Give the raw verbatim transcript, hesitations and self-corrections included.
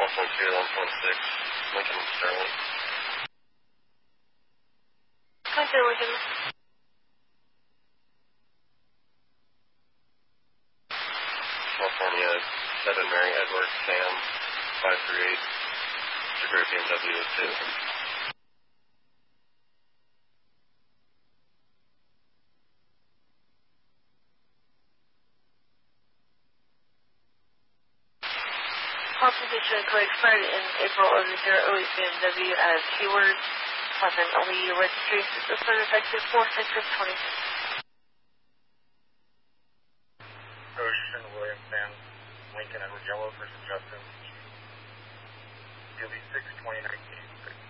one point two to one point six, Lincoln Sterling. one two Lincoln. California, seven Mary Edward Sam, five three eight, Sugar B M W two. Compensation code expired in April of the zero eight B M W as Hayward, Pleasant, only registration system effective four six of twenty-six. Ocean, William Sam, Lincoln, Edward Yellow versus Justin. D L B six twenty nineteen.